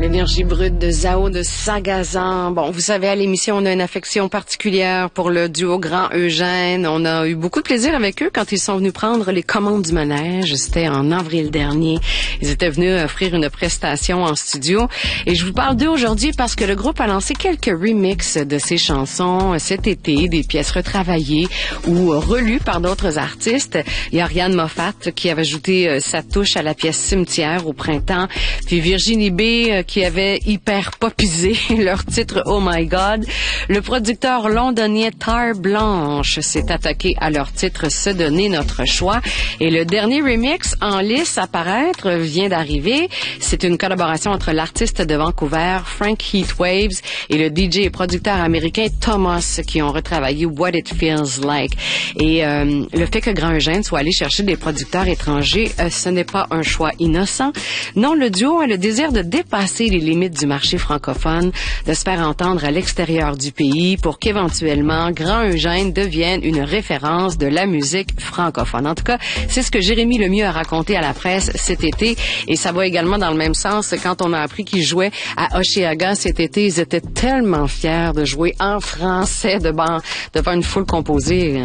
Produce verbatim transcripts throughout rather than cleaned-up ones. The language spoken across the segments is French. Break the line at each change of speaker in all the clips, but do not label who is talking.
L'énergie brute de Zao de Sagazan. Bon, vous savez, à l'émission, on a une affection particulière pour le duo Grand Eugène. On a eu beaucoup de plaisir avec eux quand ils sont venus prendre les commandes du manège. C'était en avril dernier. Ils étaient venus offrir une prestation en studio. Et je vous parle d'eux aujourd'hui parce que le groupe a lancé quelques remixes de ces chansons cet été, des pièces retravaillées ou relues par d'autres artistes. Il y a Ariane Moffat qui avait ajouté sa touche à la pièce Cimetière au printemps. Puis Virginie B qui avait hyper popisé leur titre Oh My God. Le producteur londonien Tar Blanche s'est attaqué à leur titre Se donner notre choix. Et le dernier remix en lice à paraître vient d'arriver. C'est une collaboration entre l'artiste de Vancouver, Frank Heatwaves, et le D J et producteur américain Thomas qui ont retravaillé What It Feels Like. Et euh, le fait que Grand Eugène soit allé chercher des producteurs étrangers, euh, ce n'est pas un choix innocent. Non, le duo a le désir de dépasser les limites du marché francophone, de se faire entendre à l'extérieur du pays pour qu'éventuellement Grand Eugène devienne une référence de la musique francophone. En tout cas, c'est ce que Jérémy Lemieux a raconté à la presse cet été et ça va également dans le même sens quand on a appris qu'ils jouaient à Hochelaga cet été. Ils étaient tellement fiers de jouer en français devant, devant une foule composée,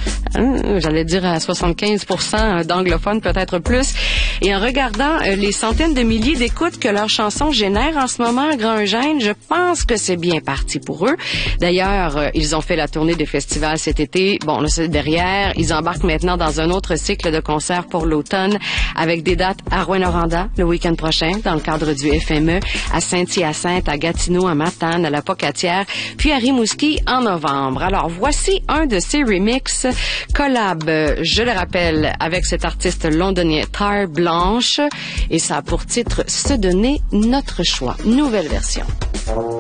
hein, j'allais dire à soixante-quinze pour cent d'anglophones, peut-être plus. Et en regardant euh, les centaines de milliers d'écoutes que leurs chansons génèrent en ce moment à Grand Eugène, je pense que c'est bien parti pour eux. D'ailleurs, euh, ils ont fait la tournée des festivals cet été. Bon, là, c'est derrière. Ils embarquent maintenant dans un autre cycle de concerts pour l'automne avec des dates à Rouyn-Noranda le week-end prochain dans le cadre du F M E, à Saint-Hyacinthe, à Gatineau, à Matane, à la Pocatière, puis à Rimouski en novembre. Alors, voici un de ces remixes collab, je le rappelle, avec cet artiste londonien Tar Blanche et ça a pour titre Se donner notre choix. Nouvelle version.